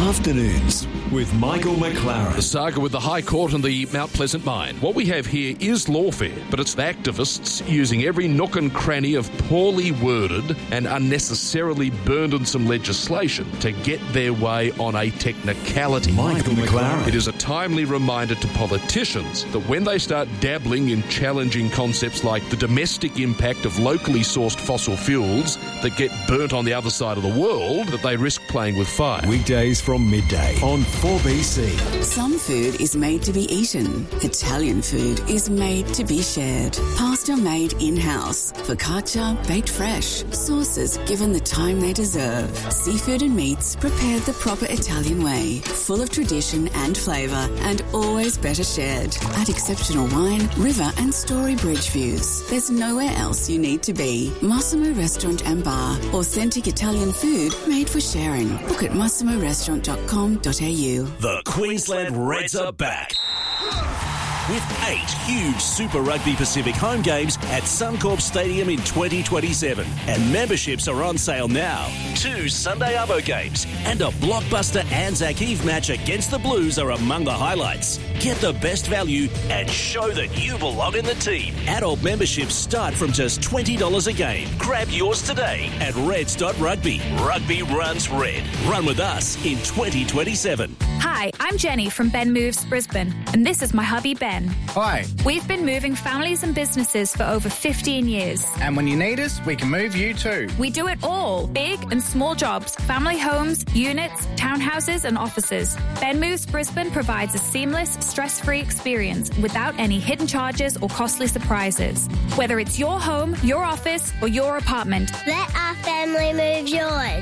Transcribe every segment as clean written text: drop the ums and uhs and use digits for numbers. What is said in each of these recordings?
Afternoons with Michael McLaren. The saga with the High Court and the Mount Pleasant mine. What we have here is lawfare, but it's activists using every nook and cranny of poorly worded and unnecessarily burdensome legislation to get their way on a technicality. Michael McLaren. It is a timely reminder to politicians that when they start dabbling in challenging concepts like the domestic impact of locally sourced fossil fuels that get burnt on the other side of the world, that they risk playing with fire. Weekdays from midday on 4BC. Some food is made to be eaten. Italian food is made to be shared. Pasta made in-house. Focaccia baked fresh. Sauces given the time they deserve. Seafood and meats prepared the proper Italian way. Full of tradition and flavour and always better shared. At exceptional wine, river and story bridge views. There's nowhere else you need to be. Massimo Restaurant and Bar. Authentic Italian food made for sharing. Book at massimorestaurant.com.au. The Queensland Reds are back. With 8 huge Super Rugby Pacific home games at Suncorp Stadium in 2027. And memberships are on sale now. 2 Sunday Arvo games and a blockbuster Anzac Eve match against the Blues are among the highlights. Get the best value and show that you belong in the team. Adult memberships start from just $20 a game. Grab yours today at reds.rugby. Rugby runs red. Run with us in 2027. Hi, I'm Jenny from Ben Moves Brisbane, and this is my hubby Ben. Hi. We've been moving families and businesses for over 15 years. And when you need us, we can move you too. We do it all. Big and small jobs, family homes, units, townhouses and offices. Ben Moves Brisbane provides a seamless, stress-free experience without any hidden charges or costly surprises. Whether it's your home, your office or your apartment. Let our family move yours.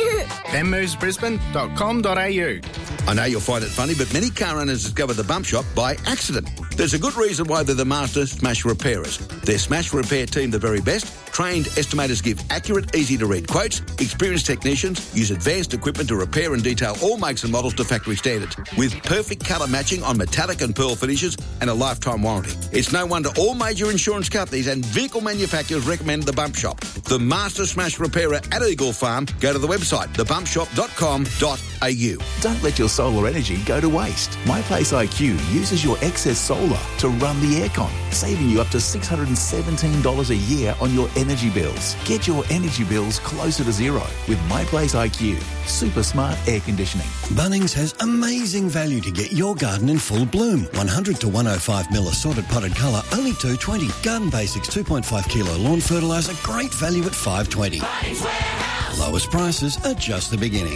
benmovesbrisbane.com.au. I know you'll find it funny, but many car owners discover the Bump Shop by accident. There's a good reason why they're the master smash repairers. Their smash repair team the very best. Trained estimators give accurate, easy-to-read quotes. Experienced technicians use advanced equipment to repair and detail all makes and models to factory standards, with perfect colour matching on metallic and pearl finishes and a lifetime warranty. It's no wonder all major insurance companies and vehicle manufacturers recommend the Bump Shop. The master smash repairer at Eagle Farm. Go to the website, thebumpshop.com.au. Don't let your solar energy go to waste. MyPlace IQ uses your excess solar to run the aircon, saving you up to $617 a year on your energy bills. Get your energy bills closer to zero with MyPlace IQ. Super smart air conditioning. Bunnings has amazing value to get your garden in full bloom. 100 to 105 mil assorted potted colour, only $2.20. Garden Basics 2.5 kilo lawn fertiliser, great value at $5.20. Lowest prices are just the beginning.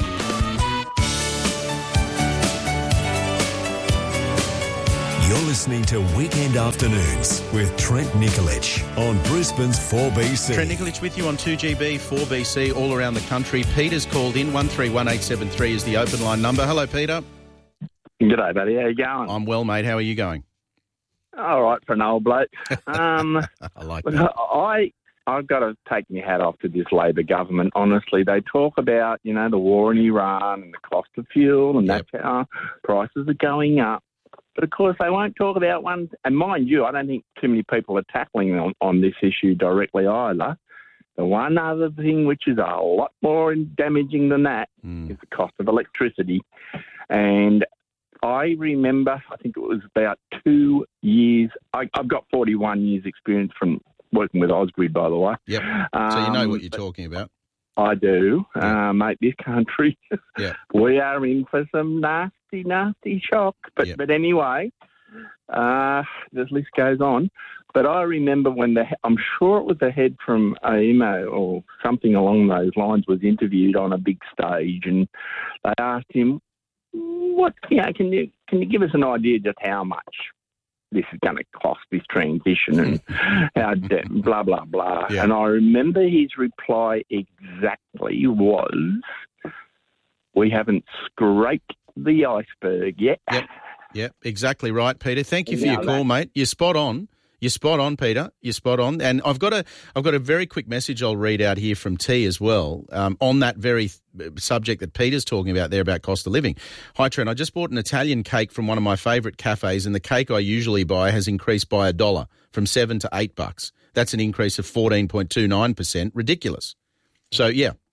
You're listening to Weekend Afternoons with Trent Nikolic on Brisbane's 4BC. Trent Nikolic with you on 2GB, 4BC, all around the country. Peter's called in. 131873 is the open line number. Hello, Peter. G'day, buddy. How you going? I'm well, mate. How are you going? All right, for an old bloke. I like that. I've got to take my hat off to this Labor government. Honestly, they talk about, the war in Iran and the cost of fuel, and that's how prices are going up. But, of course, they won't talk about one. And mind you, I don't think too many people are tackling on this issue directly either. The one other thing which is a lot more damaging than that is the cost of electricity. And I remember, I think it was about 2 years. I've got 41 years experience from working with Ausgrid, by the way. Yep. So you know what you're talking about. I do. Mate, this country, we are in for some nasty shock. But anyway, the list goes on. But I remember when I'm sure it was the head from AEMO or something along those lines was interviewed on a big stage, and they asked him, can you give us an idea just how much this is going to cost, this transition, and how blah, blah, blah. Yeah. And I remember his reply exactly was, we haven't scraped the iceberg yet. Yep, exactly right, Peter. Thank you for your call, mate. You're spot on. You're spot on, Peter. You're spot on. And I've got a very quick message I'll read out here from T as well on that very subject that Peter's talking about there about cost of living. Hi, Trent. I just bought an Italian cake from one of my favourite cafes, and the cake I usually buy has increased by $1 from $7 to $8. That's an increase of 14.29%. Ridiculous. So, yeah,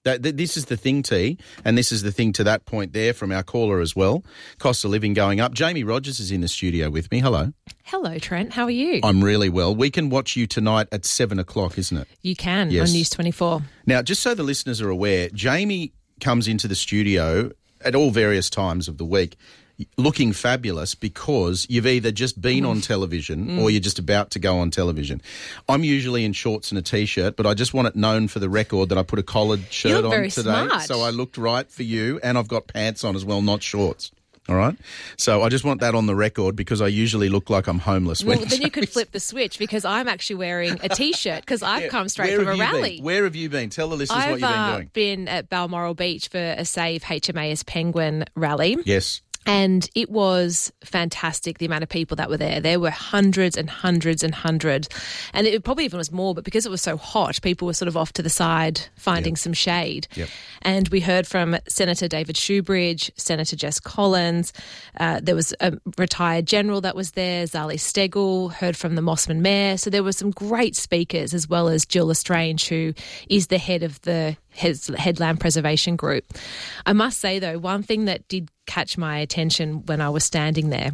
This is the thing, T, and this is the thing to that point there from our caller as well. Cost of living going up. Jamie Rogers is in the studio with me. Hello. Hello, Trent. How are you? I'm really well. We can watch you tonight at 7 o'clock, isn't it? You can, yes. On News 24. Now, just so the listeners are aware, Jamie comes into the studio at all various times of the week looking fabulous because you've either just been on television or you're just about to go on television. I'm usually in shorts and a T-shirt, but I just want it known for the record that I put a collared shirt on today. Smart. So I looked right for you, and I've got pants on as well, not shorts. All right? So I just want that on the record because I usually look like I'm homeless. Well, then you could flip the switch because I'm actually wearing a T-shirt because I've come straight from a rally. Where have you been? Tell the listeners what you've been doing. I've been at Balmoral Beach for a Save HMAS Penguin rally. Yes. And it was fantastic, the amount of people that were there. There were hundreds and hundreds and hundreds. And it probably even was more, but because it was so hot, people were sort of off to the side finding some shade. Yep. And we heard from Senator David Shoebridge, Senator Jess Collins. There was a retired general that was there, Zali Steggall, heard from the Mossman Mayor. So there were some great speakers, as well as Jill Lestrange, who is the head of the Headland Preservation Group. I must say, though, one thing that did catch my attention when I was standing there,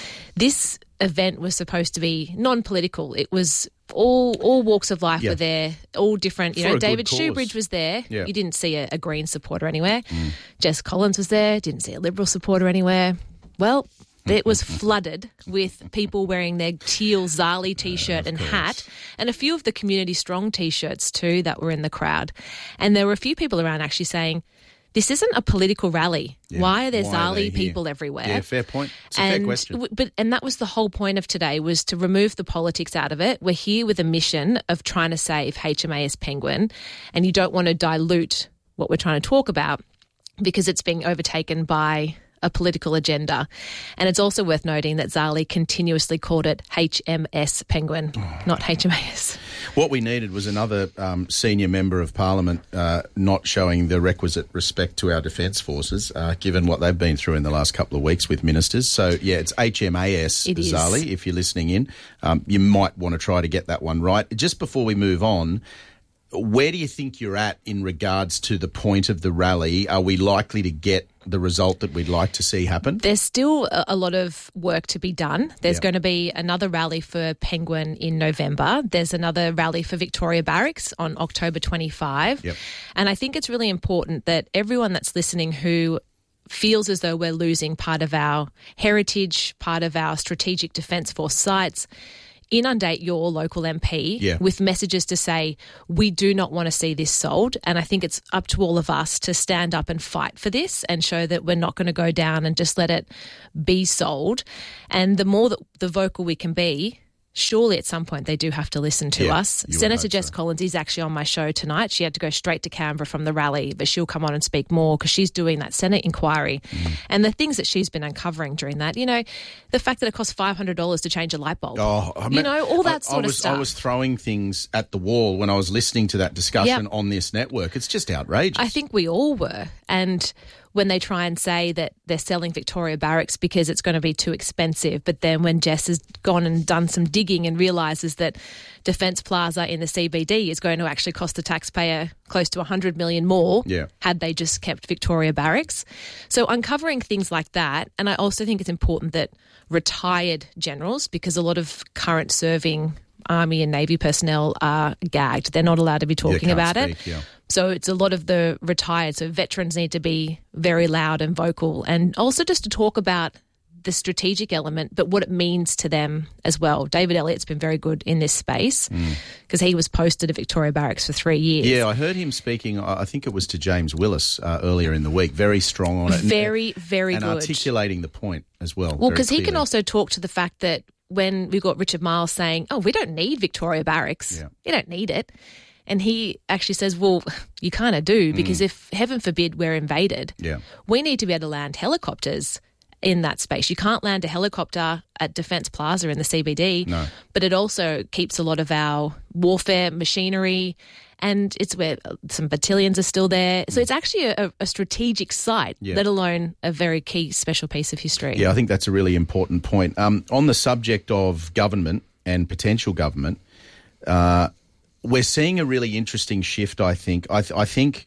this event was supposed to be non-political. It was all walks of life were there, all different. You know, David Shoebridge was there. Yeah. You didn't see a Green supporter anywhere. Jess Collins was there. Didn't see a Liberal supporter anywhere. Well, it was flooded with people wearing their teal Zali T-shirt and hat, and a few of the Community Strong T-shirts too that were in the crowd. And there were a few people around actually saying, this isn't a political rally. Yeah. Why are there Zali people everywhere? Yeah, fair point. It's a fair question. And that was the whole point of today, was to remove the politics out of it. We're here with a mission of trying to save HMAS Penguin, and you don't want to dilute what we're trying to talk about because it's being overtaken by a political agenda. And it's also worth noting that Zali continuously called it HMS Penguin, not HMAS. What we needed was another senior member of Parliament not showing the requisite respect to our Defence Forces, given what they've been through in the last couple of weeks with ministers. So, yeah, it's HMAS, it Zali, is. if you're listening in. You might want to try to get that one right. Just before we move on, where do you think you're at in regards to the point of the rally? Are we likely to get the result that we'd like to see happen? There's still a lot of work to be done. There's going to be another rally for Penguin in November. There's another rally for Victoria Barracks on October 25. Yep. And I think it's really important that everyone that's listening who feels as though we're losing part of our heritage, part of our strategic Defence Force sites, inundate your local MP with messages to say, we do not want to see this sold. And I think it's up to all of us to stand up and fight for this and show that we're not going to go down and just let it be sold. And the more that the vocal we can be, surely at some point they do have to listen to us. Senator Jess Collins is actually on my show tonight. She had to go straight to Canberra from the rally, but she'll come on and speak more because she's doing that Senate inquiry. And the things that she's been uncovering during that, you know, the fact that it costs $500 to change a light bulb, you know, all that sort of stuff. I was throwing things at the wall when I was listening to that discussion on this network. It's just outrageous. I think we all were. And when they try and say that they're selling Victoria Barracks because it's going to be too expensive, but then when Jess has gone and done some digging and realises that Defence Plaza in the CBD is going to actually cost the taxpayer close to $100 million more had they just kept Victoria Barracks. So uncovering things like that, and I also think it's important that retired generals, because a lot of current serving Army and Navy personnel are gagged. They're not allowed to be talking about it. So it's a lot of the retired. So veterans need to be very loud and vocal, and also just to talk about the strategic element, but what it means to them as well. David Elliott's been very good in this space because he was posted at Victoria Barracks for 3 years. Yeah, I heard him speaking, I think it was to James Willis earlier in the week, very strong on it. Very good. And articulating the point as well. Well, because he can also talk to the fact that when we've got Richard Miles saying, we don't need Victoria Barracks. You don't need it. And he actually says, well, you kind of do, because if, heaven forbid, we're invaded, we need to be able to land helicopters in that space. You can't land a helicopter at Defence Plaza in the CBD, but it also keeps a lot of our warfare machinery, and it's where some battalions are still there. So it's actually a strategic site, let alone a very key special piece of history. Yeah, I think that's a really important point. On the subject of government and potential government, we're seeing a really interesting shift, I think. I think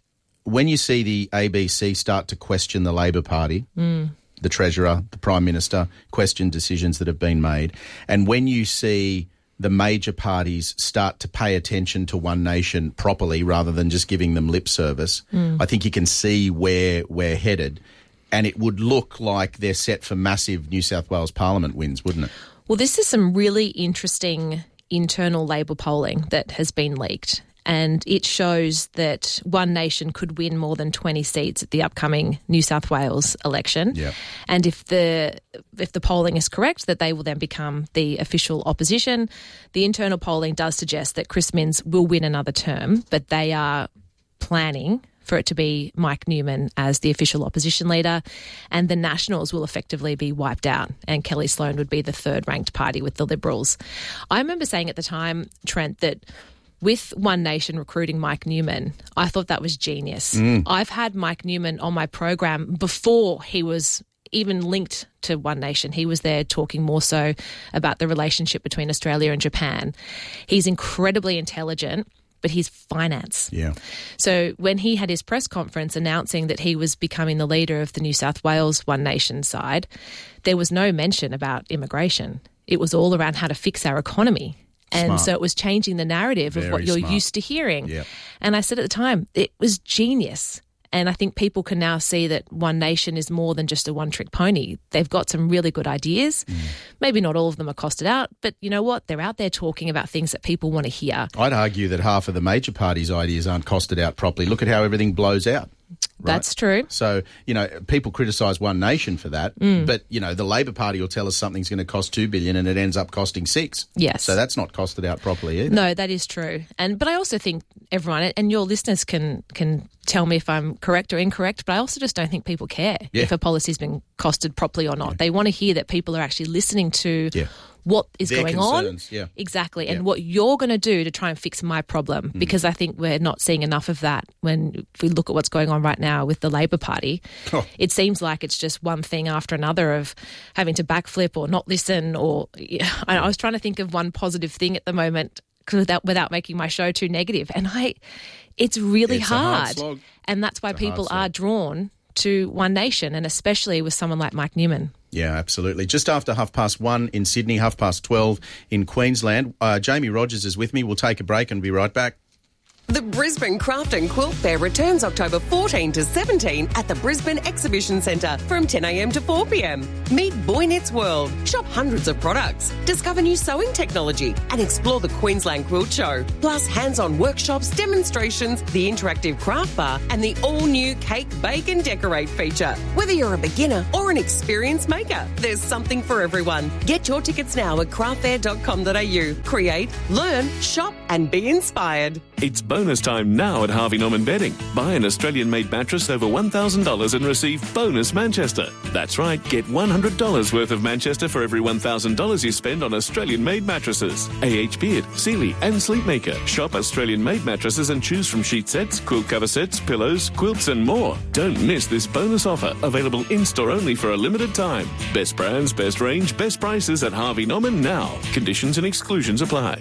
when you see the ABC start to question the Labor Party, the Treasurer, the Prime Minister, question decisions that have been made, and when you see the major parties start to pay attention to One Nation properly rather than just giving them lip service, I think you can see where we're headed. And it would look like they're set for massive New South Wales Parliament wins, wouldn't it? Well, this is some really interesting internal Labor polling that has been leaked. And it shows that One Nation could win more than 20 seats at the upcoming New South Wales election. Yep. And if the polling is correct, that they will then become the official opposition. The internal polling does suggest that Chris Minns will win another term, but they are planning for it to be Mike Newman as the official opposition leader, and the Nationals will effectively be wiped out, and Kelly Sloan would be the third-ranked party with the Liberals. I remember saying at the time, Trent, that with One Nation recruiting Mike Newman, I thought that was genius. I've had Mike Newman on my program before he was even linked to One Nation. He was there talking more so about the relationship between Australia and Japan. He's incredibly intelligent, but he's finance. Yeah. So when he had his press conference announcing that he was becoming the leader of the New South Wales One Nation side, there was no mention about immigration. It was all around how to fix our economy. And Smart. so it was changing the narrative of what you're used to hearing. Yep. And I said at the time, it was genius. And I think people can now see that One Nation is more than just a one-trick pony. They've got some really good ideas. Maybe not all of them are costed out, but you know what? They're out there talking about things that people want to hear. I'd argue that half of the major parties' ideas aren't costed out properly. Look at how everything blows out. Right? That's true. So, people criticise One Nation for that, but, the Labor Party will tell us something's going to cost $2 billion and it ends up costing $6 billion. Yes. So that's not costed out properly either. No, that is true. But I also think everyone, and your listeners can tell me if I'm correct or incorrect, but I also just don't think people care if a policy's been costed properly or not. They want to hear that people are actually listening to what is Their going concerns, on. Exactly. And what you're going to do to try and fix my problem, because I think we're not seeing enough of that when we look at what's going on right now with the Labor Party. It seems like it's just one thing after another of having to backflip or not listen or I was trying to think of one positive thing at the moment without making my show too negative. And it's really hard. And that's why people are drawn to One Nation, and especially with someone like Mike Newman. Yeah, absolutely. Just after 1:30 in Sydney, 12:30 in Queensland. Jamie Rogers is with me. We'll take a break and be right back. The Brisbane Craft and Quilt Fair returns October 14 to 17 at the Brisbane Exhibition Centre from 10 a.m. to 4 p.m. Meet Boy Knits World, shop hundreds of products, discover new sewing technology and explore the Queensland Quilt Show. Plus hands-on workshops, demonstrations, the interactive craft bar and the all-new Cake, Bake and Decorate feature. Whether you're a beginner or an experienced maker, there's something for everyone. Get your tickets now at craftfair.com.au. Create, learn, shop and be inspired. It's bonus time now at Harvey Norman Bedding. Buy an Australian-made mattress over $1,000 and receive bonus Manchester. That's right, get $100 worth of Manchester for every $1,000 you spend on Australian-made mattresses. A.H. Beard, Sealy and Sleepmaker. Shop Australian-made mattresses and choose from sheet sets, quilt cover sets, pillows, quilts and more. Don't miss this bonus offer, available in-store only for a limited time. Best brands, best range, best prices at Harvey Norman now. Conditions and exclusions apply.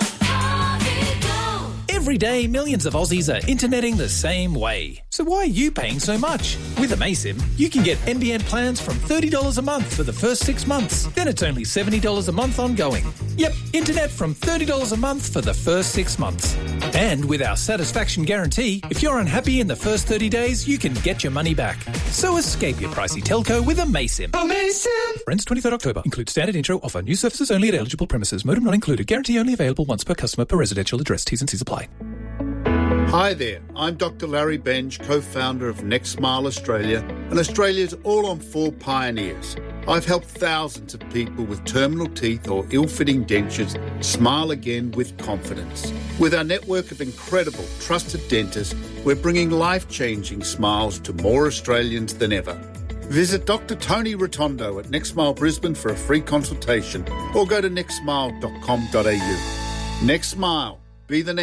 Every day, millions of Aussies are interneting the same way. So why are you paying so much? With Amaysim, you can get NBN plans from $30 a month for the first 6 months. Then it's only $70 a month ongoing. Yep, internet from $30 a month for the first 6 months. And with our satisfaction guarantee, if you're unhappy in the first 30 days, you can get your money back. So escape your pricey telco with Amaysim. Amaysim! Ends 23rd October. Includes standard intro offer. New services only at eligible premises. Modem not included. Guarantee only available once per customer per residential address. T's and C's apply. Hi there, I'm Dr. Larry Benge, co-founder of Next Smile Australia and Australia's all-on-4 pioneers. I've helped thousands of people with terminal teeth or ill-fitting dentures smile again with confidence. With our network of incredible, trusted dentists, we're bringing life-changing smiles to more Australians than ever. Visit Dr. Tony Rotondo at Next Smile Brisbane for a free consultation or go to nextsmile.com.au. Next Smile. Be the next.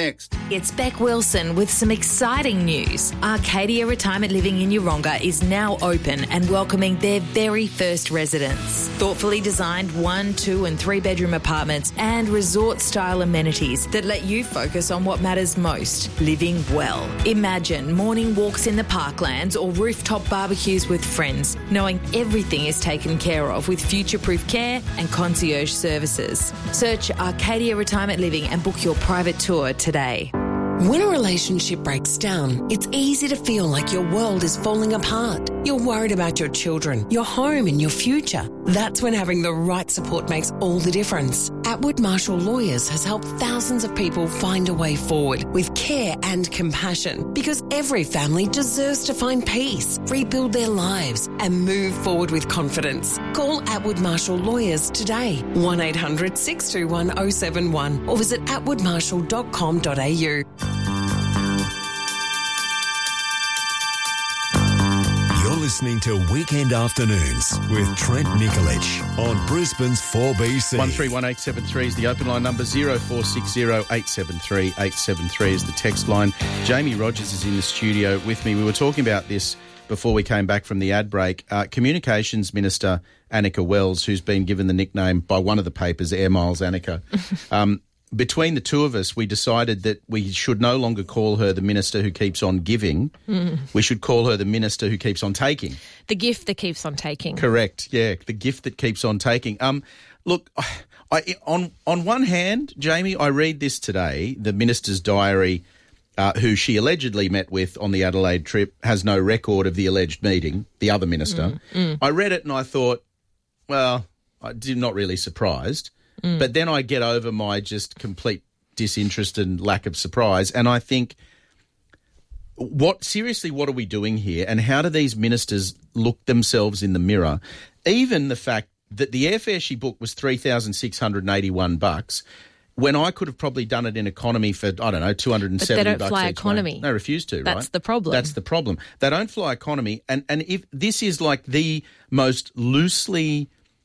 it's Beck Wilson with some exciting news. Arcadia Retirement Living in Yeronga is now open and welcoming their very first residents. Thoughtfully designed 1, 2 and 3 bedroom apartments and resort-style amenities that let you focus on what matters most, living well. Imagine morning walks in the parklands or rooftop barbecues with friends, knowing everything is taken care of with future-proof care and concierge services. Search Arcadia Retirement Living and book your private tour today. When a relationship breaks down, it's easy to feel like your world is falling apart. You're worried about your children, your home and your future. That's when having the right support makes all the difference. Atwood Marshall Lawyers has helped thousands of people find a way forward with care and compassion, because every family deserves to find peace, rebuild their lives and move forward with confidence. Call Atwood Marshall Lawyers today, 1800 621 071 or visit atwoodmarshall.com.au. Listening to Weekend Afternoons with Trent Nikolic on Brisbane's 4BC. 131873 is the open line number. 0460 873 873 is the text line. Jamie Rogers is in the studio with me. We were talking about this before we came back from the ad break. Communications Minister Annika Wells, who's been given the nickname by one of the papers, Air Miles Annika. Between the two of us, we decided that we should no longer call her the minister who keeps on giving. We should call her the minister who keeps on taking. The gift that keeps on taking. Correct, yeah, the gift that keeps on taking. Look, on one hand, Jamie, I read this today, the minister's diary, who she allegedly met with on the Adelaide trip, has no record of the alleged meeting, the other minister. I read it and I thought, well, I'm not really surprised. But then I get over my just complete disinterest and lack of surprise, and I think, what are we doing here, and how do these ministers look themselves in the mirror? Even the fact that the airfare she booked was $3,681, when I could have probably done it in economy for, I don't know, $270. But they don't fly economy. They refuse to, right? That's the problem. That's the problem. They don't fly economy, and if this is like the most loosely,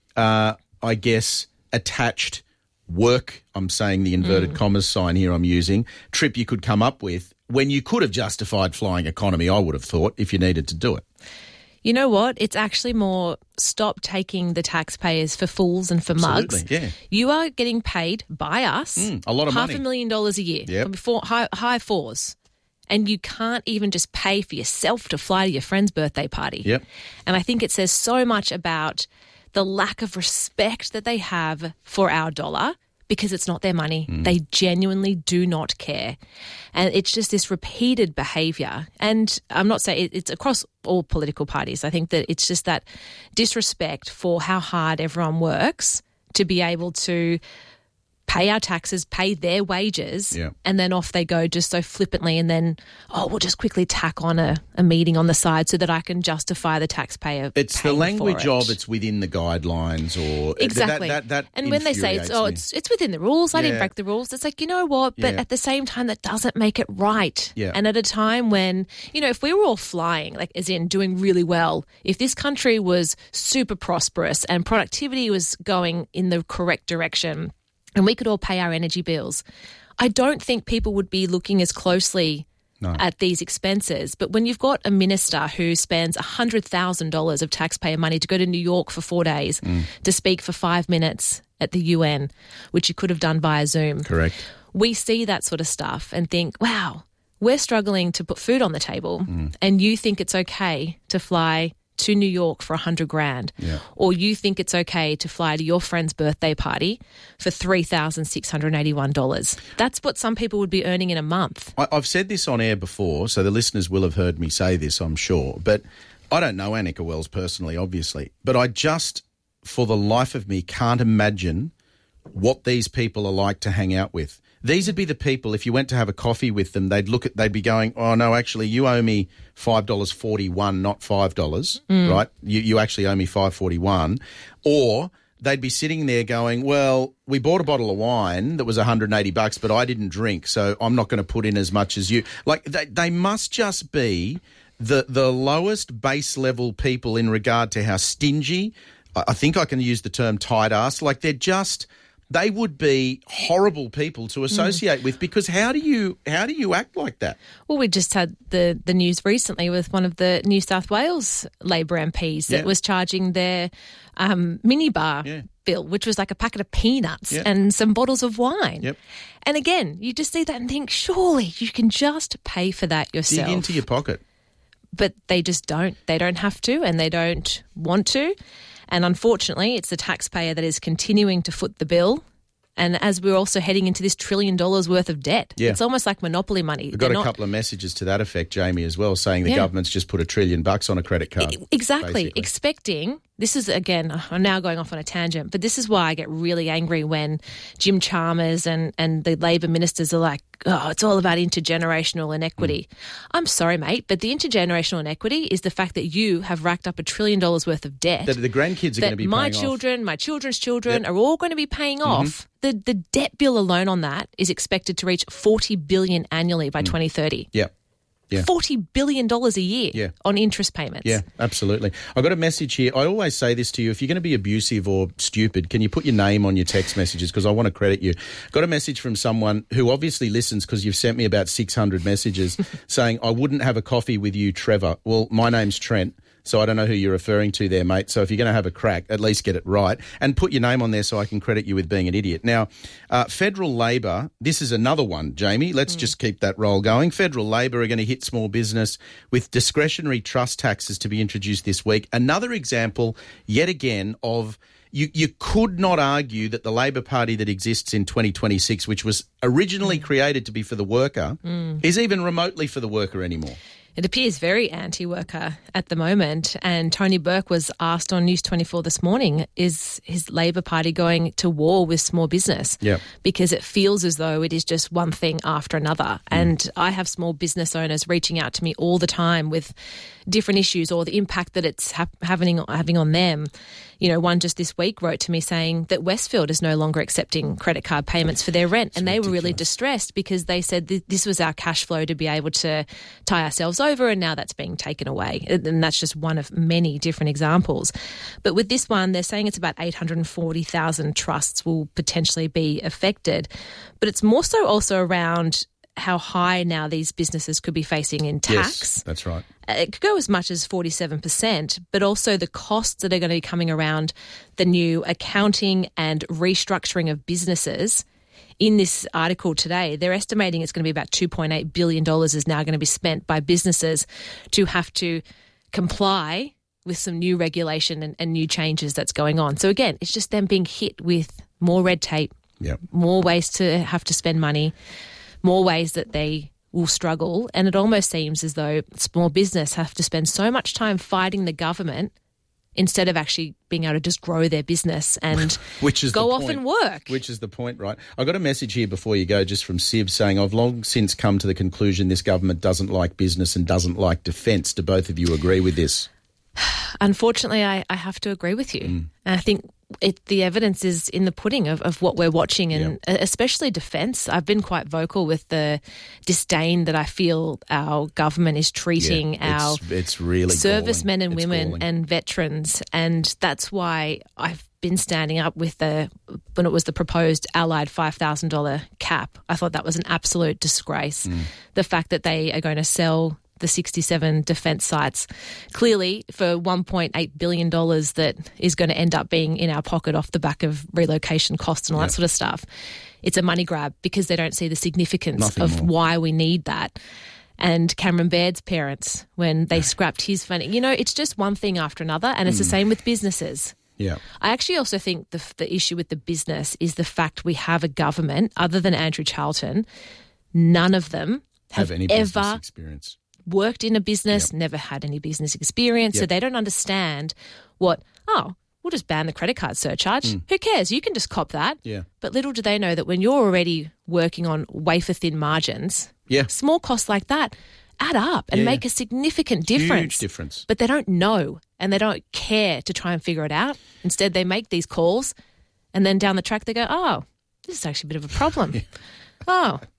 I guess, attached work, I'm saying the inverted commas sign here I'm using, trip you could come up with, when you could have justified flying economy, I would have thought, if you needed to do it. You know what? It's actually more stop taking the taxpayers for fools and for mugs. Yeah. You are getting paid by us a lot of money. $500,000 a year. Yep. Before high fours. And you can't even just pay for yourself to fly to your friend's birthday party. Yep. And I think it says so much about the lack of respect that they have for our dollar, because it's not their money. They genuinely do not care. And it's just this repeated behaviour. And I'm not saying it's across all political parties. I think that it's just that disrespect for how hard everyone works to be able to pay our taxes, pay their wages, and then off they go just so flippantly, and then, we'll just quickly tack on a meeting on the side so that I can justify the taxpayer. It's the language of it's within the guidelines, or exactly. That and when they say it's within the rules, I didn't break the rules. It's like, you know what? But at the same time, that doesn't make it right. Yeah. And at a time when, if we were all flying, like as in doing really well, if this country was super prosperous and productivity was going in the correct direction, and we could all pay our energy bills, I don't think people would be looking as closely at these expenses. But when you've got a minister who spends $100,000 of taxpayer money to go to New York for 4 days to speak for 5 minutes at the UN, which you could have done via Zoom. Correct. We see that sort of stuff and think, wow, we're struggling to put food on the table, and you think it's okay to fly to New York for $100,000, or you think it's okay to fly to your friend's birthday party for $3,681. That's what some people would be earning in a month. I've said this on air before, so the listeners will have heard me say this, I'm sure. But I don't know Annika Wells personally, obviously. But I just, for the life of me, can't imagine what these people are like to hang out with. These would be the people, if you went to have a coffee with them, they'd be going, oh, no, actually, you owe me $5.41, not $5, right? You actually owe me $5.41. Or they'd be sitting there going, well, we bought a bottle of wine that was $180, but I didn't drink, so I'm not going to put in as much as you. Like, they must just be the lowest base level people in regard to how stingy, I think I can use the term tight ass, like they're just they would be horrible people to associate with, because how do you act like that? Well, we just had the news recently with one of the New South Wales Labor MPs that was charging their minibar bill, which was like a packet of peanuts and some bottles of wine. Yep. And again, you just see that and think, surely you can just pay for that yourself. Dig into your pocket. But they just don't. They don't have to, and they don't want to. And unfortunately, it's the taxpayer that is continuing to foot the bill. And as we're also heading into this $1 trillion worth of debt, it's almost like monopoly money. We've got a couple of messages to that effect, Jamie, as well, saying the government's just put $1 trillion on a credit card. Exactly. Basically. Expecting, this is, again, I'm now going off on a tangent, but this is why I get really angry when Jim Chalmers and the Labor ministers are like, oh, it's all about intergenerational inequity. I'm sorry, mate, but the intergenerational inequity is the fact that you have racked up $1 trillion worth of debt. That the grandkids are going to be paying off. My children, my children's children are all going to be paying off. The debt bill alone on that is expected to reach $40 billion annually by 2030. Yeah. $40 billion a year on interest payments. Yeah, absolutely. I've got a message here. I always say this to you. If you're going to be abusive or stupid, can you put your name on your text messages? Because I want to credit you. Got a message from someone who obviously listens, because you've sent me about 600 messages saying, I wouldn't have a coffee with you, Trevor. Well, my name's Trent. So I don't know who you're referring to there, mate. So if you're going to have a crack, at least get it right and put your name on there so I can credit you with being an idiot. Now, federal Labor, this is another one, Jamie. Let's just keep that roll going. Federal Labor are going to hit small business with discretionary trust taxes to be introduced this week. Another example, yet again, of you could not argue that the Labor Party that exists in 2026, which was originally created to be for the worker, is even remotely for the worker anymore. It appears very anti-worker at the moment. And Tony Burke was asked on News 24 this morning, is his Labor Party going to war with small business? Yeah. Because it feels as though it is just one thing after another. And I have small business owners reaching out to me all the time with different issues or the impact that it's having on them. You know, one just this week wrote to me saying that Westfield is no longer accepting credit card payments for their rent. And they were really distressed because they said this was our cash flow to be able to tie ourselves over, and now that's being taken away. And that's just one of many different examples. But with this one, they're saying it's about 840,000 trusts will potentially be affected. But it's more so also around how high now these businesses could be facing in tax. Yes, that's right. It could go as much as 47%, but also the costs that are going to be coming around the new accounting and restructuring of businesses. In this article today, they're estimating it's going to be about $2.8 billion is now going to be spent by businesses to have to comply with some new regulation and new changes that's going on. So again, it's just them being hit with more red tape, more ways to have to spend money, more ways that they will struggle. And it almost seems as though small business have to spend so much time fighting the government instead of actually being able to just grow their business and go off and work. Which is the point, right? I got a message here before you go just from Siv saying, I've long since come to the conclusion this government doesn't like business and doesn't like defence. Do both of you agree with this? Unfortunately, I have to agree with you. And I think the evidence is in the pudding of what we're watching, and especially defence. I've been quite vocal with the disdain that I feel our government is treating our it's really servicemen and women and veterans, and that's why I've been standing up with when it was the proposed allied $5,000 cap. I thought that was an absolute disgrace. The fact that they are going to sell the 67 defence sites, clearly for $1.8 billion that is going to end up being in our pocket off the back of relocation costs and all that sort of stuff. It's a money grab because they don't see the significance of why we need that. And Cameron Baird's parents, when they scrapped his funding, it's just one thing after another, and it's the same with businesses. Yeah. I actually also think the issue with the business is the fact we have a government, other than Andrew Charlton, none of them have any ever business experience. Worked in a business, never had any business experience, so they don't understand we'll just ban the credit card surcharge. Who cares? You can just cop that. Yeah. But little do they know that when you're already working on wafer-thin margins, small costs like that add up and make a significant difference. Huge difference. But they don't know and they don't care to try and figure it out. Instead, they make these calls and then down the track they go, this is actually a bit of a problem.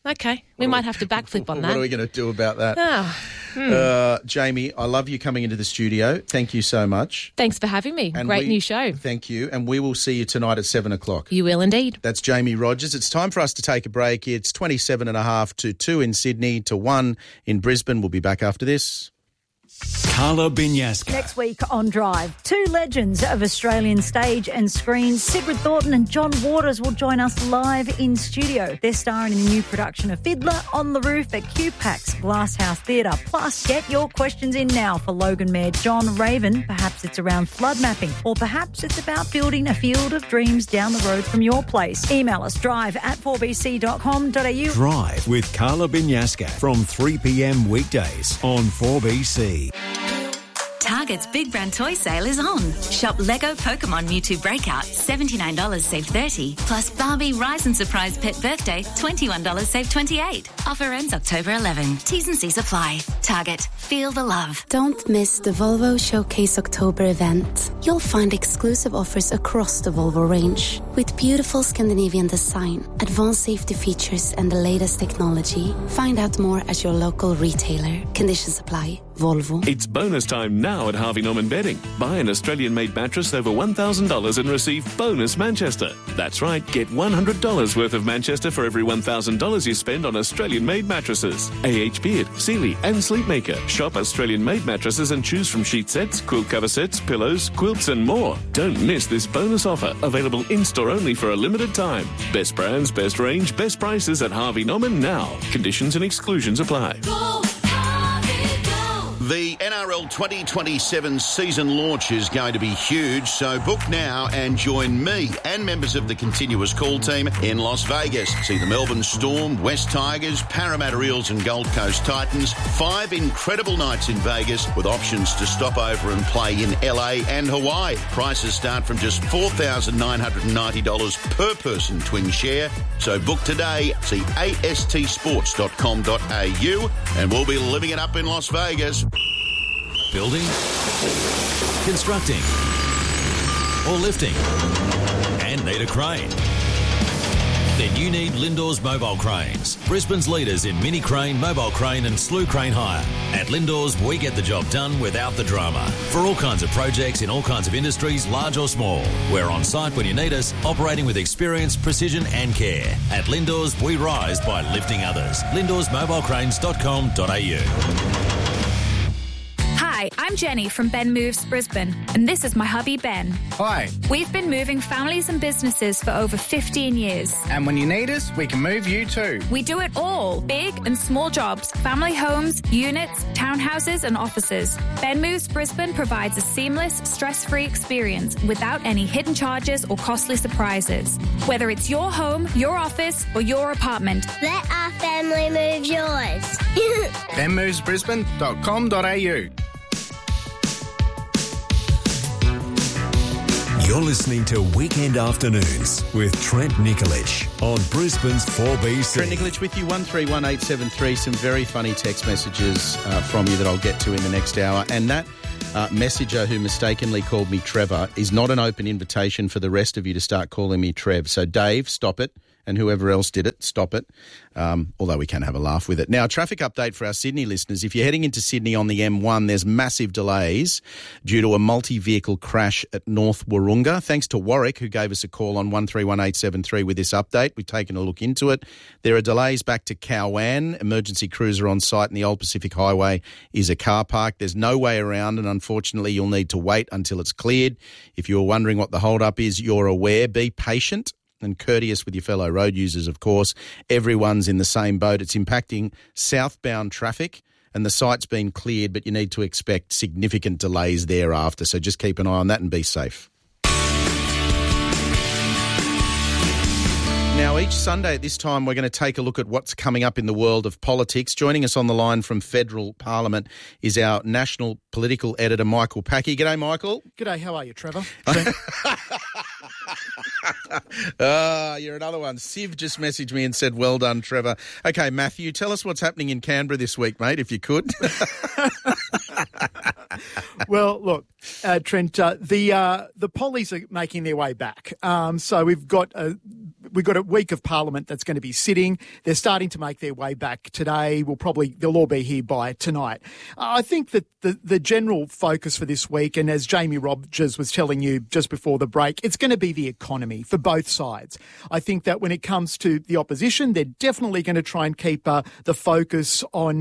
Okay. We might have to backflip on that. What are we going to do about that? Jamie, I love you coming into the studio. Thank you so much. Thanks for having me. Great new show. Thank you. And we will see you tonight at 7 o'clock. You will indeed. That's Jamie Rogers. It's time for us to take a break. It's 27.5 to 2 in Sydney to 1 in Brisbane. We'll be back after this. Carla Binyaska. Next week on Drive, two legends of Australian stage and screen, Sigrid Thornton and John Waters, will join us live in studio. They're starring in the new production of Fiddler on the Roof at Q-Pax Glasshouse Theatre. Plus, get your questions in now for Logan Mayor John Raven. Perhaps it's around flood mapping, or perhaps it's about building a field of dreams down the road from your place. Email us drive@4bc.com.au. Drive with Carla Binyaska from 3 p.m. weekdays on 4BC. Target's Big Brand Toy Sale is on. Shop Lego Pokemon Mewtwo Breakout, $79 save $30. Plus Barbie Rise and Surprise Pet Birthday, $21 save $28. Offer ends October 11. T's and C's apply. Target. Feel the love. Don't miss the Volvo Showcase October event. You'll find exclusive offers across the Volvo range. With beautiful Scandinavian design, advanced safety features and the latest technology. Find out more at your local retailer. Conditions apply. Volvo. It's bonus time now at Harvey Norman Bedding. Buy an Australian-made mattress over $1,000 and receive bonus Manchester. That's right, get $100 worth of Manchester for every $1,000 you spend on Australian-made mattresses. AH Beard, Sealy and Sleepmaker. Shop Australian-made mattresses and choose from sheet sets, quilt cover sets, pillows, quilts and more. Don't miss this bonus offer, available in-store only for a limited time. Best brands, best range, best prices at Harvey Norman now. Conditions and exclusions apply. The NRL 2027 season launch is going to be huge, so book now and join me and members of the continuous call team in Las Vegas. See the Melbourne Storm, West Tigers, Parramatta Eels and Gold Coast Titans. 5 incredible nights in Vegas with options to stop over and play in LA and Hawaii. Prices start from just $4,990 per person twin share. So book today. See astsports.com.au and we'll be living it up in Las Vegas. Building, constructing, or lifting, and need a crane? Then you need Lindor's Mobile Cranes, Brisbane's leaders in mini crane, mobile crane and slew crane hire. At Lindor's, we get the job done without the drama. For all kinds of projects in all kinds of industries, large or small. We're on site when you need us, operating with experience, precision and care. At Lindor's, we rise by lifting others. Lindor'sMobilecranes.com.au. Hi, I'm Jenny from Ben Moves Brisbane, and this is my hubby Ben. Hi. We've been moving families and businesses for over 15 years. And when you need us, we can move you too. We do it all. Big and small jobs, family homes, units, townhouses and offices. Ben Moves Brisbane provides a seamless, stress-free experience without any hidden charges or costly surprises. Whether it's your home, your office or your apartment. Let our family move yours. benmovesbrisbane.com.au. You're listening to Weekend Afternoons with Trent Nikolic on Brisbane's 4BC. Trent Nikolic with you, 131873. Some very funny text messages from you that I'll get to in the next hour. And that messenger who mistakenly called me Trevor is not an open invitation for the rest of you to start calling me Trev. So, Dave, stop it. And whoever else did it, stop it, although we can have a laugh with it. Now, a traffic update for our Sydney listeners. If you're heading into Sydney on the M1, there's massive delays due to a multi-vehicle crash at North Wahroonga. Thanks to Warwick, who gave us a call on 131873 with this update. We've taken a look into it. There are delays back to Cowan. Emergency crews are on site, and the Old Pacific Highway is a car park. There's no way around, and unfortunately, you'll need to wait until it's cleared. If you're wondering what the hold-up is, you're aware. Be patient and courteous with your fellow road users, of course. Everyone's in the same boat. It's impacting southbound traffic, and the site's been cleared, but you need to expect significant delays thereafter. So just keep an eye on that and be safe. Now, each Sunday at this time, we're going to take a look at what's coming up in the world of politics. Joining us on the line from Federal Parliament is our national political editor, Michael Packey. G'day, Michael. G'day, how are you, Trevor? You're another one. Siv just messaged me and said, well done, Trevor. Okay, Matthew, tell us what's happening in Canberra this week, mate, if you could. Well, look, Trent, the pollies are making their way back. So we've got a week of Parliament that's going to be sitting. They're starting to make their way back today. They'll all be here by tonight. I think that the general focus for this week, and as Jamie Rogers was telling you just before the break, it's going to be the economy for both sides. I think that when it comes to the opposition, they're definitely going to try and keep the focus on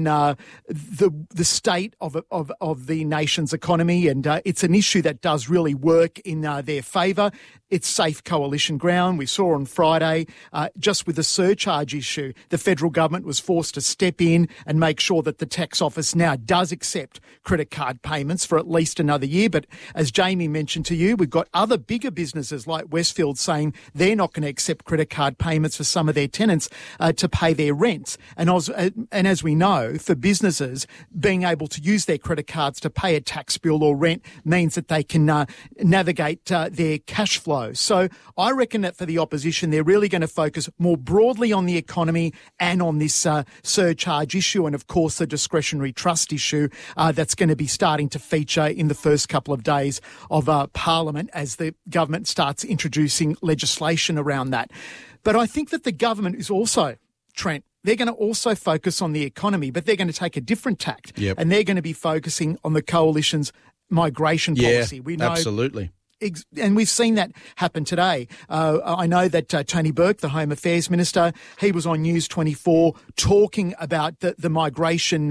the state of the nation's economy, and it's an issue that does really work in their favour. It's safe coalition ground. We saw on Friday, just with the surcharge issue, the federal government was forced to step in and make sure that the tax office now does accept credit card payments for at least another year. But as Jamie mentioned to you, we've got other bigger businesses like Westfield saying they're not going to accept credit card payments for some of their tenants to pay their rents. And as we know, for businesses, being able to use their credit cards to pay a tax bill or rent means that they can navigate their cash flow. So I reckon that for the opposition, they're really going to focus more broadly on the economy and on this surcharge issue, and of course the discretionary trust issue that's going to be starting to feature in the first couple of days of Parliament as the government starts introducing legislation around that. But I think that the government is also, Trent, they're going to also focus on the economy, but they're going to take a different tact. Yep. And they're going to be focusing on the coalition's migration policy. We know absolutely. And we've seen that happen today. I know that Tony Burke, the Home Affairs Minister, he was on News 24 talking about the migration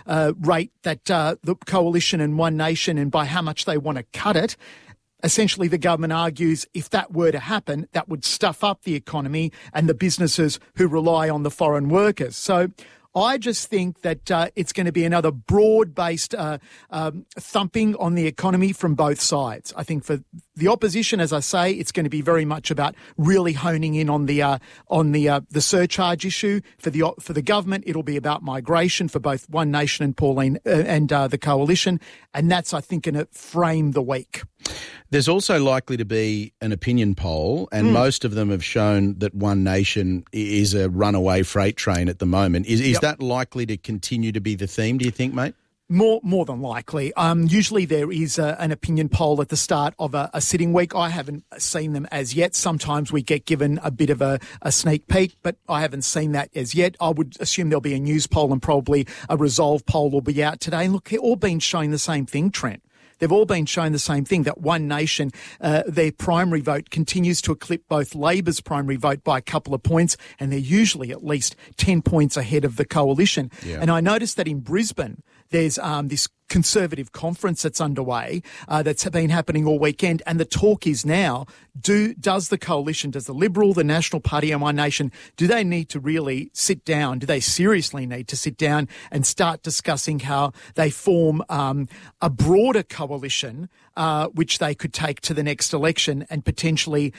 rate that the Coalition and One Nation, and by how much they want to cut it. Essentially, the government argues if that were to happen, that would stuff up the economy and the businesses who rely on the foreign workers. So I just think that it's going to be another broad-based thumping on the economy from both sides. I think for the opposition, as I say, it's going to be very much about really honing in on the surcharge issue. For the government, it'll be about migration for both One Nation and the Coalition, and that's, I think, going to frame the week. There's also likely to be an opinion poll, and most of them have shown that One Nation is a runaway freight train at the moment. Is that likely to continue to be the theme, do you think, mate? More than likely. Usually there is an opinion poll at the start of a sitting week. I haven't seen them as yet. Sometimes we get given a bit of a sneak peek, but I haven't seen that as yet. I would assume there'll be a news poll and probably a resolve poll will be out today. And look, they've all been showing the same thing, Trent. They've all been shown the same thing, that One Nation, their primary vote continues to eclipse both Labor's primary vote by a couple of points, and they're usually at least 10 points ahead of the Coalition. Yeah. And I noticed that in Brisbane, there's this Conservative conference that's underway that's been happening all weekend, and the talk is now, does the Coalition, does the Liberal, the National Party and One Nation, do they need to really sit down, do they seriously need to sit down and start discussing how they form a broader coalition which they could take to the next election and potentially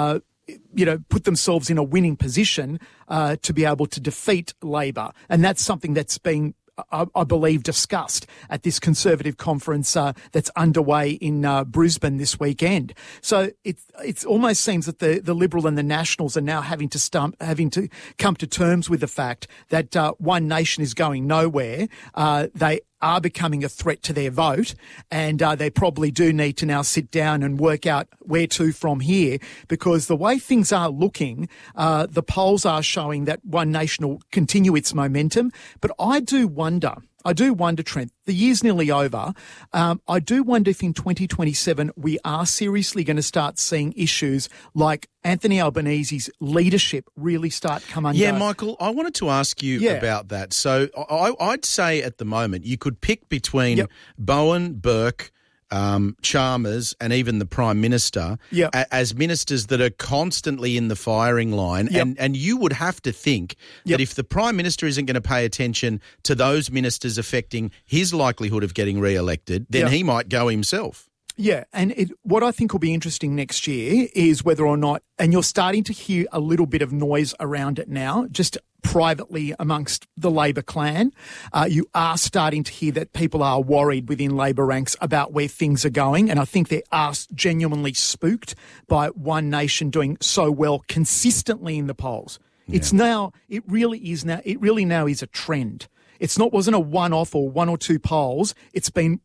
put themselves in a winning position to be able to defeat Labor. And that's something that's been, I believe, discussed at this Conservative conference that's underway in Brisbane this weekend. So it almost seems that the Liberal and the Nationals are now having to come to terms with the fact that One Nation is going nowhere. They are becoming a threat to their vote, and they probably do need to now sit down and work out where to from here, because the way things are looking, the polls are showing that One Nation will continue its momentum. But I do wonder, Trent, the year's nearly over. I do wonder if in 2027 we are seriously going to start seeing issues like Anthony Albanese's leadership really start come under. Yeah, Michael, I wanted to ask you about that. So I'd say at the moment you could pick between Bowen, Burke, Chalmers and even the Prime Minister as ministers that are constantly in the firing line. And you would have to think that if the Prime Minister isn't going to pay attention to those ministers affecting his likelihood of getting re-elected, then he might go himself. Yeah, and what I think will be interesting next year is whether or not, and you're starting to hear a little bit of noise around it now, just privately amongst the Labor clan, you are starting to hear that people are worried within Labor ranks about where things are going, and I think they are genuinely spooked by One Nation doing so well consistently in the polls. Yeah. It really now is a trend. Wasn't a one-off or one or two polls. It's been,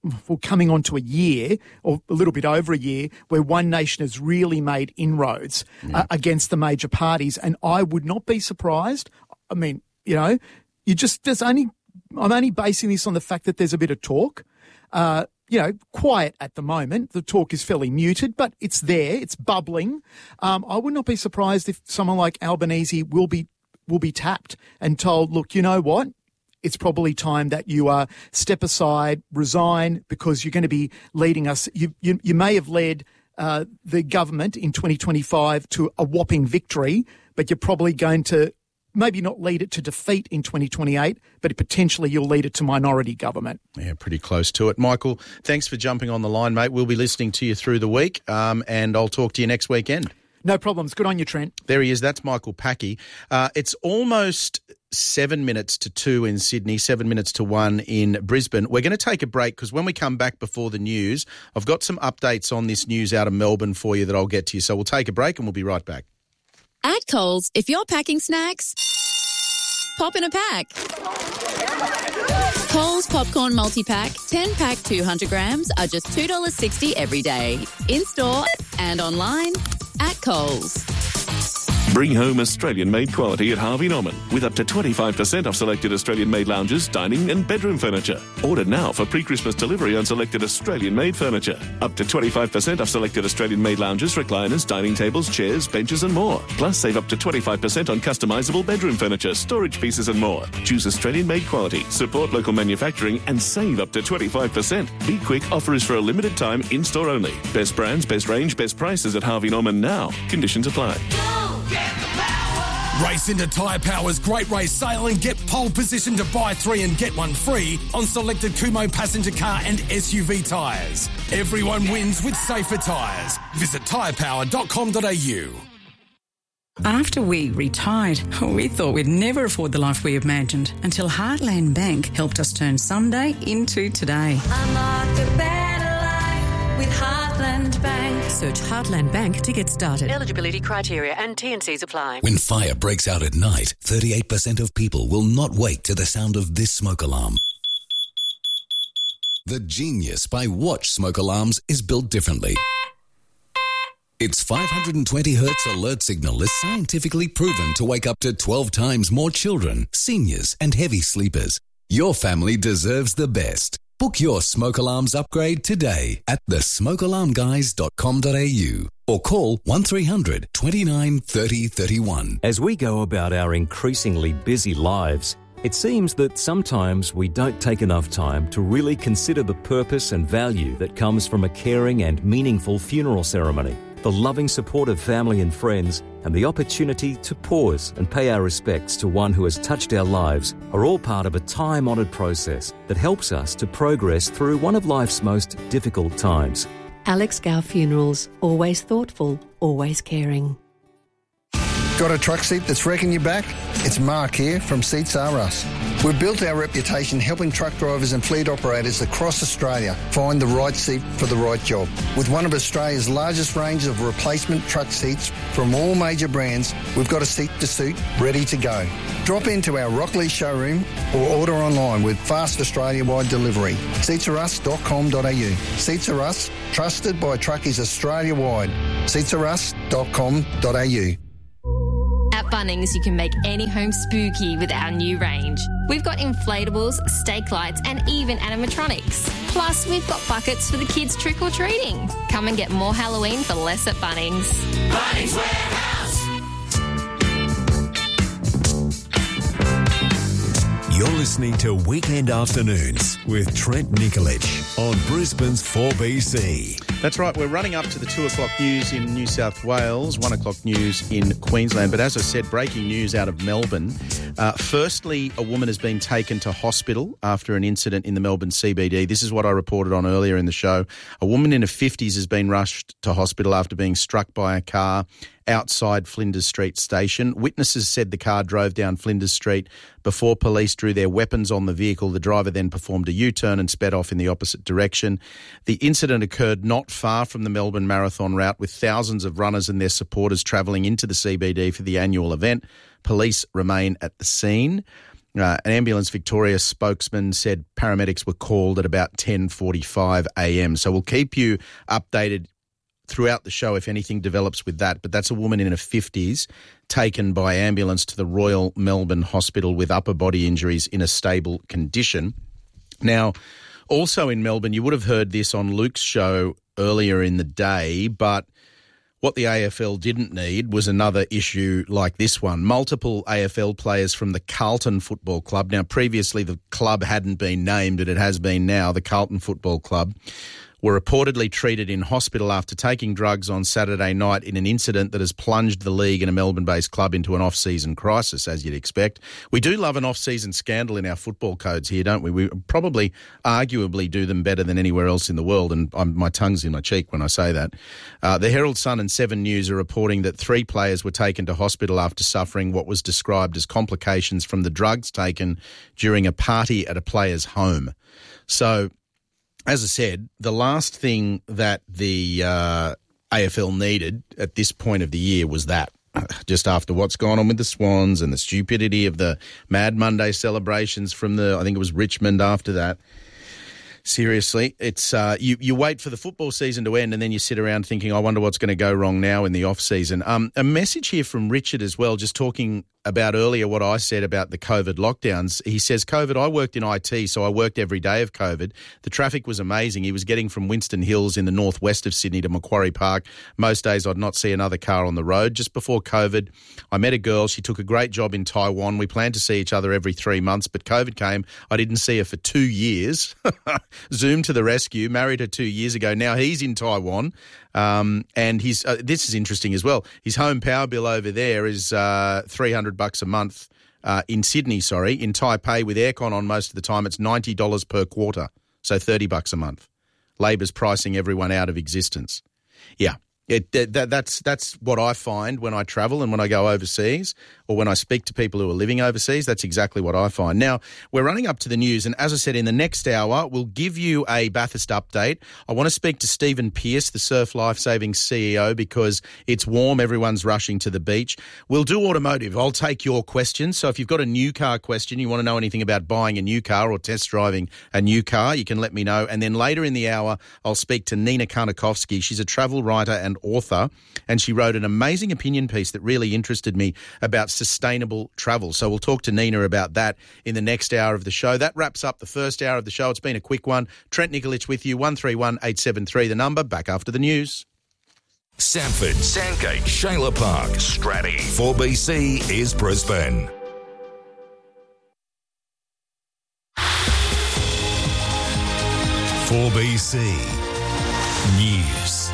coming on to a year, or a little bit over a year, where One Nation has really made inroads against the major parties. And I would not be surprised. I mean, you know, I'm only basing this on the fact that there's a bit of talk. You know, quiet at the moment. The talk is fairly muted, but it's there. It's bubbling. I would not be surprised if someone like Albanese will be tapped and told, look, you know what? It's probably time that you step aside, resign, because you're going to be leading us. You may have led the government in 2025 to a whopping victory, but you're probably going to maybe not lead it to defeat in 2028, but potentially you'll lead it to minority government. Yeah, pretty close to it. Michael, thanks for jumping on the line, mate. We'll be listening to you through the week, and I'll talk to you next weekend. No problems. Good on you, Trent. There he is. That's Michael Packy. It's almost 7 minutes to 2 in Sydney, 7 minutes to 1 in Brisbane. We're going to take a break because when we come back before the news, I've got some updates on this news out of Melbourne for you that I'll get to you. So we'll take a break and we'll be right back. At Coles, if you're packing snacks, pop in a pack. Coles Popcorn Multi-Pack, 10-pack 200 grams are just $2.60 every day. In-store and online at Coles. Bring home Australian-made quality at Harvey Norman with up to 25% off selected Australian-made lounges, dining and bedroom furniture. Order now for pre-Christmas delivery on selected Australian-made furniture. Up to 25% off selected Australian-made lounges, recliners, dining tables, chairs, benches and more. Plus, save up to 25% on customisable bedroom furniture, storage pieces and more. Choose Australian-made quality, support local manufacturing and save up to 25%. Be quick, offer is for a limited time, in-store only. Best brands, best range, best prices at Harvey Norman now. Conditions apply. Race into Tyre Power's Great Race Sale and get pole position to buy 3 and get 1 free on selected Kumho passenger car and SUV tyres. Everyone wins with safer tyres. Visit tyrepower.com.au. After we retired, we thought we'd never afford the life we imagined until Heartland Bank helped us turn Sunday into today. Unlock a better life with Heartland Bank. Search Heartland Bank to get started. Eligibility criteria and T&Cs apply. When fire breaks out at night, 38% of people will not wake to the sound of this smoke alarm. The Genius by Watch smoke alarms is built differently. Its 520 Hz alert signal is scientifically proven to wake up to 12 times more children, seniors and heavy sleepers. Your family deserves the best. Book your smoke alarms upgrade today at thesmokealarmguys.com.au or call 1300 29 30 31. As we go about our increasingly busy lives, it seems that sometimes we don't take enough time to really consider the purpose and value that comes from a caring and meaningful funeral ceremony. The loving support of family and friends, and the opportunity to pause and pay our respects to one who has touched our lives are all part of a time-honoured process that helps us to progress through one of life's most difficult times. Alex Gow Funerals. Always thoughtful, always caring. Got a truck seat that's wrecking your back? It's Mark here from Seats R Us. We've built our reputation helping truck drivers and fleet operators across Australia find the right seat for the right job. With one of Australia's largest range of replacement truck seats from all major brands, we've got a seat to suit ready to go. Drop into our Rockley showroom or order online with fast Australia-wide delivery. Seatsarus.com.au. Seats R Us, trusted by truckies Australia-wide. Seatsarus.com.au. At Bunnings, you can make any home spooky with our new range. We've got inflatables, stake lights, and even animatronics. Plus, we've got buckets for the kids trick-or-treating. Come and get more Halloween for less at Bunnings. Bunnings Warehouse. You're listening to Weekend Afternoons with Trent Nikolic on Brisbane's 4BC. That's right, we're running up to the 2 o'clock news in New South Wales, 1 o'clock news in Queensland. But as I said, breaking news out of Melbourne. Firstly, a woman has been taken to hospital after an incident in the Melbourne CBD. This is what I reported on earlier in the show. A woman in her 50s has been rushed to hospital after being struck by a car outside Flinders Street station. Witnesses said the car drove down Flinders Street before police drew their weapons on the vehicle. The driver then performed a U-turn and sped off in the opposite direction. The incident occurred not far from the Melbourne Marathon route, with thousands of runners and their supporters travelling into the CBD for the annual event. Police remain at the scene. An Ambulance Victoria spokesman said paramedics were called at about 10:45 a.m. So we'll keep you updated throughout the show if anything develops with that. But that's a woman in her 50s taken by ambulance to the Royal Melbourne Hospital with upper body injuries in a stable condition. Now, also in Melbourne, you would have heard this on Luke's show earlier in the day, but what the AFL didn't need was another issue like this one. Multiple AFL players from the Carlton Football Club. Now, previously the club hadn't been named, but it has been now, the Carlton Football Club, were reportedly treated in hospital after taking drugs on Saturday night in an incident that has plunged the league and a Melbourne-based club into an off-season crisis, as you'd expect. We do love an off-season scandal in our football codes here, don't we? We probably, arguably, do them better than anywhere else in the world, and my tongue's in my cheek when I say that. The Herald Sun and 7 News are reporting that 3 players were taken to hospital after suffering what was described as complications from the drugs taken during a party at a player's home. So, as I said, the last thing that the AFL needed at this point of the year was that. Just after what's gone on with the Swans and the stupidity of the Mad Monday celebrations from I think it was Richmond after that. Seriously, it's you wait for the football season to end and then you sit around thinking, I wonder what's going to go wrong now in the off-season. A message here from Richard as well, just talking about earlier what I said about the COVID lockdowns. He says, COVID, I worked in IT, so I worked every day of COVID. The traffic was amazing. He was getting from Winston Hills in the northwest of Sydney to Macquarie Park. Most days I'd not see another car on the road. Just before COVID, I met a girl. She took a great job in Taiwan. We planned to see each other every 3 months, but COVID came. I didn't see her for 2 years. Zoom to the rescue. Married her 2 years ago. Now he's in Taiwan. And he's this is interesting as well. His home power bill over there is $300 a month in Sydney. In Taipei with aircon on most of the time, it's $90 per quarter, so $30 a month. Labor's pricing everyone out of existence. Yeah. That's what I find when I travel and when I go overseas or when I speak to people who are living overseas. That's exactly what I find. Now, we're running up to the news, and as I said, in the next hour, we'll give you a Bathurst update. I want to speak to Stephen Pearce, the Surf Lifesaving CEO, because it's warm, everyone's rushing to the beach. We'll do automotive. I'll take your questions. So if you've got a new car question, you want to know anything about buying a new car or test driving a new car, you can let me know. And then later in the hour, I'll speak to Nina Karnakovsky. She's a travel writer and author, and she wrote an amazing opinion piece that really interested me about sustainable travel. So we'll talk to Nina about that in the next hour of the show. That wraps up the first hour of the show. It's been a quick one. Trent Nikolic with you, 131 873, the number. Back after the news. Samford, Sandgate, Shayla Park, Stratty. 4BC is Brisbane. "4BC News."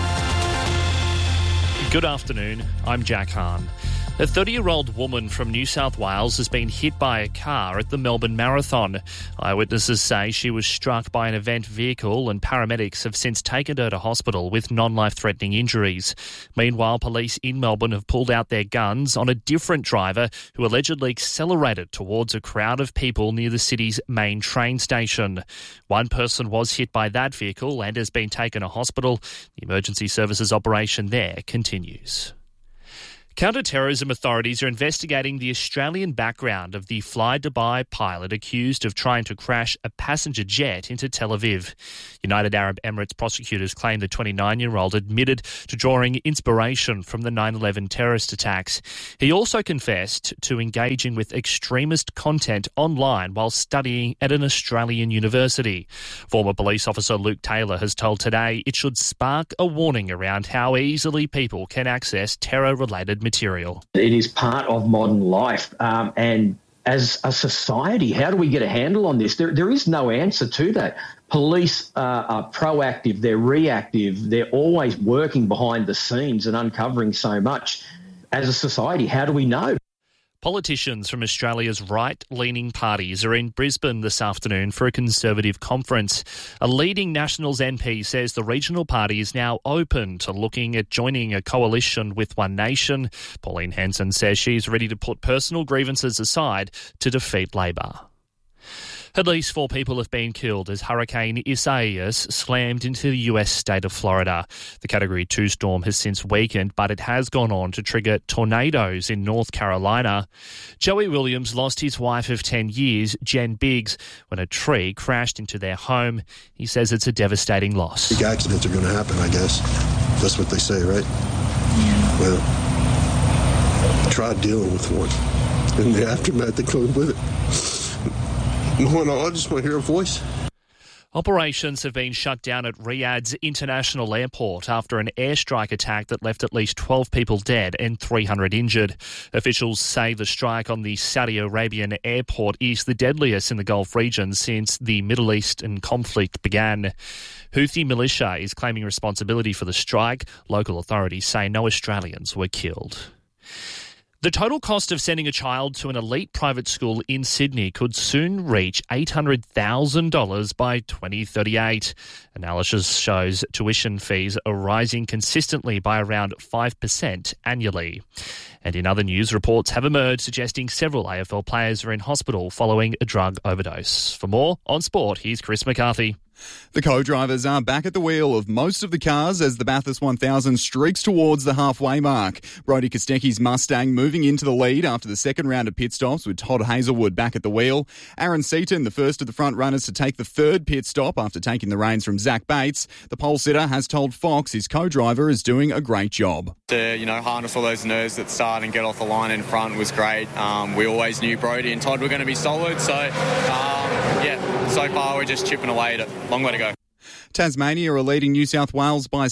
Good afternoon, I'm Jack Hahn. A 30-year-old woman from New South Wales has been hit by a car at the Melbourne Marathon. Eyewitnesses say she was struck by an event vehicle, and paramedics have since taken her to hospital with non-life-threatening injuries. Meanwhile, police in Melbourne have pulled out their guns on a different driver who allegedly accelerated towards a crowd of people near the city's main train station. One person was hit by that vehicle and has been taken to hospital. The emergency services operation there continues. Counter-terrorism authorities are investigating the Australian background of the Fly Dubai pilot accused of trying to crash a passenger jet into Tel Aviv. United Arab Emirates prosecutors claim the 29-year-old admitted to drawing inspiration from the 9/11 terrorist attacks. He also confessed to engaging with extremist content online while studying at an Australian university. Former police officer Luke Taylor has told Today it should spark a warning around how easily people can access terror-related material. It is part of modern life, and as a society, how do we get a handle on this? There is no answer to that. Police are proactive, they're reactive, they're always working behind the scenes and uncovering so much. As a society, how do we know? Politicians from Australia's right-leaning parties are in Brisbane this afternoon for a Conservative conference. A leading Nationals MP says the regional party is now open to looking at joining a coalition with One Nation. Pauline Hanson says she's ready to put personal grievances aside to defeat Labor. At least 4 people have been killed as Hurricane Isaias slammed into the US state of Florida. The Category 2 storm has since weakened, but it has gone on to trigger tornadoes in North Carolina. Joey Williams lost his wife of 10 years, Jen Biggs, when a tree crashed into their home. He says it's a devastating loss. Big accidents are going to happen, I guess. That's what they say, right? Yeah. Well, try dealing with one. And the aftermath that comes with it. I just want to hear a voice. Operations have been shut down at Riyadh's International Airport after an airstrike attack that left at least 12 people dead and 300 injured. Officials say the strike on the Saudi Arabian airport is the deadliest in the Gulf region since the Middle Eastern conflict began. Houthi militia is claiming responsibility for the strike. Local authorities say no Australians were killed. The total cost of sending a child to an elite private school in Sydney could soon reach $800,000 by 2038. Analysis shows tuition fees are rising consistently by around 5% annually. And in other news, reports have emerged suggesting several AFL players are in hospital following a drug overdose. For more on sport, here's Chris McCarthy. The co-drivers are back at the wheel of most of the cars as the Bathurst 1000 streaks towards the halfway mark. Brodie Kostecki's Mustang moving into the lead after the second round of pit stops with Todd Hazelwood back at the wheel. Aaron Seaton, the first of the front runners to take the third pit stop after taking the reins from Zach Bates. The pole sitter has told Fox his co-driver is doing a great job. To, harness all those nerves at the start and get off the line in front was great. We always knew Brodie and Todd were going to be solid, so so far we're just chipping away at it. Long way to go. Tasmania are leading New South Wales by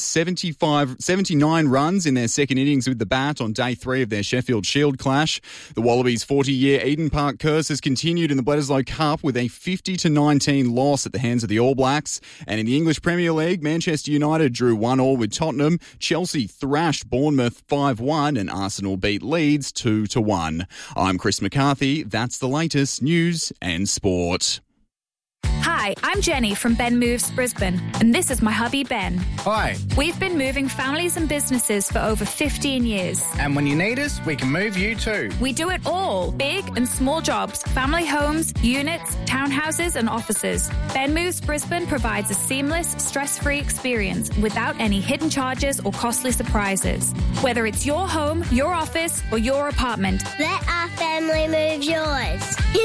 79 runs in their second innings with the bat on day 3 of their Sheffield Shield clash. The Wallabies' 40-year Eden Park curse has continued in the Bledisloe Cup with a 50-19 loss at the hands of the All Blacks. And in the English Premier League, Manchester United drew 1-1 with Tottenham. Chelsea thrashed Bournemouth 5-1 and Arsenal beat Leeds 2-1. I'm Chris McCarthy. That's the latest news and sport. Hi, I'm Jenny from Ben Moves Brisbane, and this is my hubby Ben. Hi. We've been moving families and businesses for over 15 years. And when you need us, we can move you too. We do it all, big and small jobs, family homes, units, townhouses and offices. Ben Moves Brisbane provides a seamless, stress-free experience without any hidden charges or costly surprises. Whether it's your home, your office or your apartment. Let our family move yours.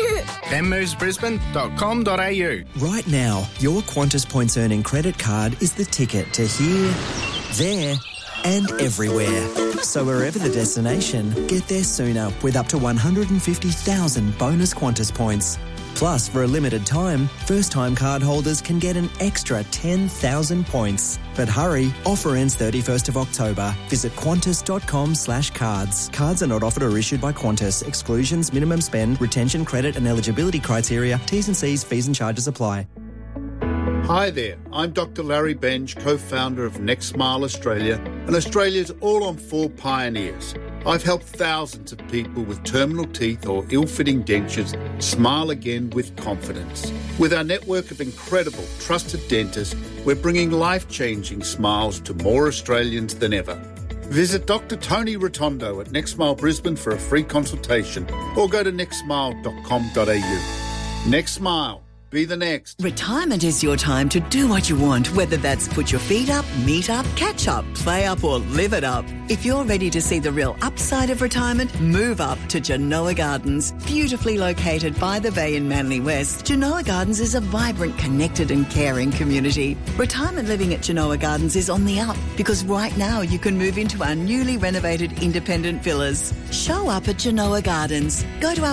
benmovesbrisbane.com.au. Right now, your Qantas Points Earning credit card is the ticket to here, there and everywhere. So wherever the destination, get there sooner with up to 150,000 bonus Qantas points. Plus, for a limited time, first-time card holders can get an extra 10,000 points. But hurry, offer ends 31st of October. Visit qantas.com/cards. Cards are not offered or issued by Qantas. Exclusions, minimum spend, retention, credit and eligibility criteria, T's and C's, fees and charges apply. Hi there, I'm Dr. Larry Benge, co-founder of Next Smile Australia and Australia's all-on-4 pioneers. I've helped thousands of people with terminal teeth or ill-fitting dentures smile again with confidence. With our network of incredible, trusted dentists, we're bringing life-changing smiles to more Australians than ever. Visit Dr. Tony Rotondo at Next Smile Brisbane for a free consultation or go to nextsmile.com.au. Next Smile. Be the next. Retirement is your time to do what you want, whether that's put your feet up, meet up, catch up, play up or live it up. If you're ready to see the real upside of retirement, move up to Genoa Gardens. Beautifully located by the bay in Manly West, Genoa Gardens is a vibrant, connected and caring community. Retirement living at Genoa Gardens is on the up because right now you can move into our newly renovated independent villas. Show up at Genoa Gardens. Go to our